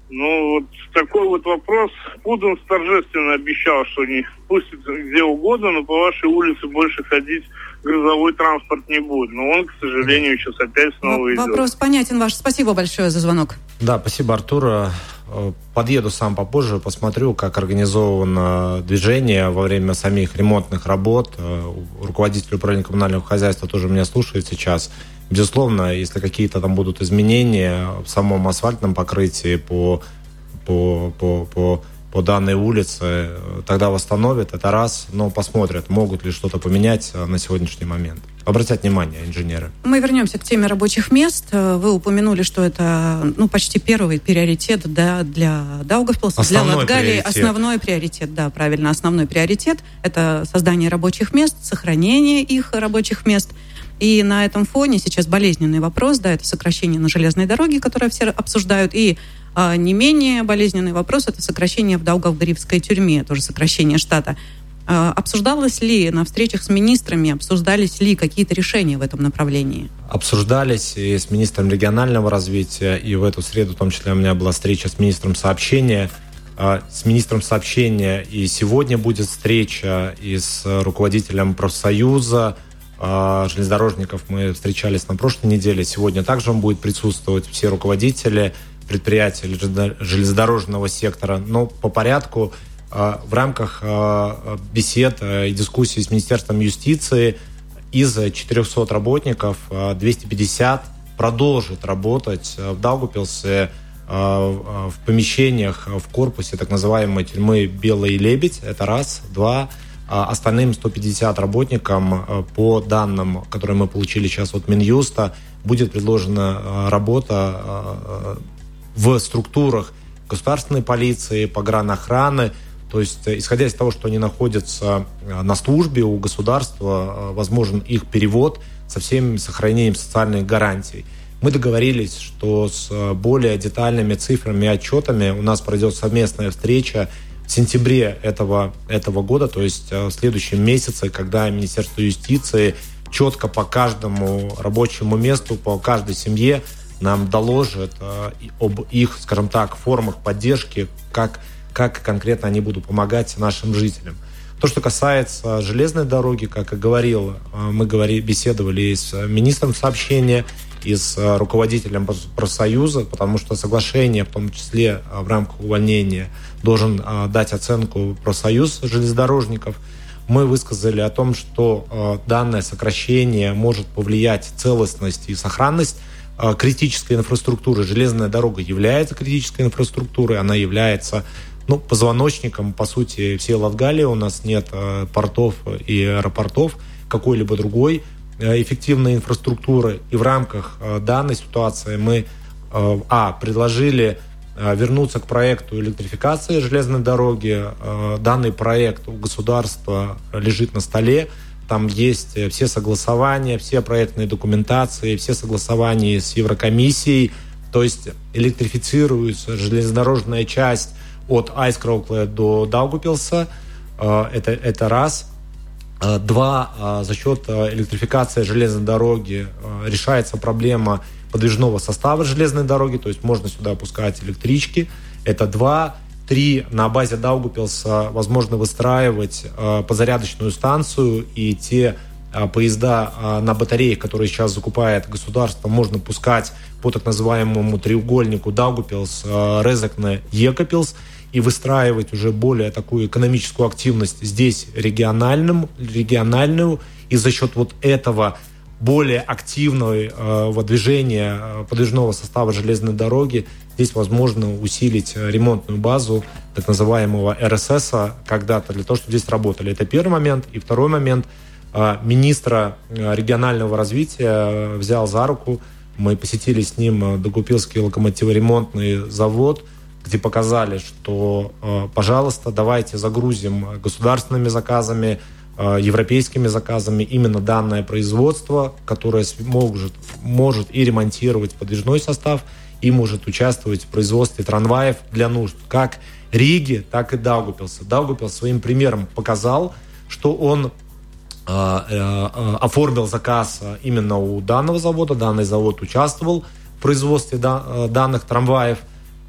Ну, вот такой вот вопрос. Путин торжественно обещал, что не пустит где угодно, но по вашей улице больше ходить грузовой транспорт не будет. Но он, к сожалению, сейчас опять снова идет. Вопрос понятен ваш. Спасибо большое за звонок. Да, спасибо, Артур. Подъеду сам попозже, посмотрю, как организовано движение во время самих ремонтных работ. Руководитель управления коммунального хозяйства тоже меня слушает сейчас. Безусловно, если какие-то там будут изменения в самом асфальтном покрытии по данной улице, тогда восстановят, это раз, но посмотрят, могут ли что-то поменять на сегодняшний момент. Обратят внимание инженеры. Мы вернемся к теме рабочих мест. Вы упомянули, что это почти первый приоритет для Даугавпилса, для Латгалии. Основной приоритет, да, правильно, основной приоритет – это создание рабочих мест, сохранение их рабочих мест. И на этом фоне сейчас болезненный вопрос, да, это сокращение на железной дороге, которое все обсуждают, и не менее болезненный вопрос – это сокращение в Даугавгрифской тюрьме, тоже сокращение штата. Обсуждалось ли на встречах с министрами, обсуждались ли какие-то решения в этом направлении? Обсуждались и с министром регионального развития, и в эту среду, в том числе, у меня была встреча с министром сообщения. С министром сообщения и сегодня будет встреча, и с руководителем профсоюза железнодорожников мы встречались на прошлой неделе. Сегодня также он будет присутствовать, все руководители предприятий железнодорожного сектора. Но по порядку в рамках бесед и дискуссий с Министерством юстиции из 400 работников 250 продолжит работать в Даугавпилсе в помещениях, в корпусе так называемой тюрьмы «Белый лебедь». Это раз. Два. Остальным 150 работникам, по данным, которые мы получили сейчас от Минюста, будет предложена работа в структурах государственной полиции, погранохраны. То есть, исходя из того, что они находятся на службе у государства, возможен их перевод со всем сохранением социальных гарантий. Мы договорились, что с более детальными цифрами и отчетами у нас пройдет совместная встреча в сентябре этого года, то есть в следующем месяце, когда Министерство юстиции четко по каждому рабочему месту, по каждой семье нам доложит об их, скажем так, формах поддержки, как конкретно они будут помогать нашим жителям. То, что касается железной дороги, как и говорил, мы беседовали и с министром сообщения, и с руководителем профсоюза, потому что соглашение, в том числе в рамках увольнения, должен дать оценку профсоюз железнодорожников. Мы высказали о том, что данное сокращение может повлиять целостность и сохранность критической инфраструктуры. Железная дорога является критической инфраструктурой, она является позвоночником, по сути, всей Латгалии. У нас нет портов и аэропортов какой-либо другой эффективной инфраструктуры. И в рамках данной ситуации мы предложили вернуться к проекту электрификации железной дороги. Данный проект у государства лежит на столе. Там есть все согласования, все проектные документации, все согласования с Еврокомиссией. То есть электрифицируется железнодорожная часть от Айскроукле до Даугавпилса. Это раз. Два, за счет электрификации железной дороги решается проблема подвижного состава железной дороги, то есть можно сюда опускать электрички. Это два. Три, на базе Даугавпилса возможно выстраивать подзарядочную станцию, и те поезда на батареях, которые сейчас закупает государство, можно пускать по так называемому треугольнику Даугавпилс, Резекне, Екапилс, и выстраивать уже более такую экономическую активность здесь региональную, и за счет вот этого более активного движения подвижного состава железной дороги здесь возможно усилить ремонтную базу так называемого РСС когда-то для того, чтобы здесь работали. Это первый момент. И второй момент. Министра регионального развития взял за руку. Мы посетили с ним Даугавпилский локомотиворемонтный завод, где показали, что, пожалуйста, давайте загрузим государственными заказами, европейскими заказами именно данное производство, которое может и ремонтировать подвижной состав, и может участвовать в производстве трамваев для нужд как Риги, так и Даугавпилса. Даугавпилс своим примером показал, что он оформил заказ именно у данного завода. Данный завод участвовал в производстве данных трамваев.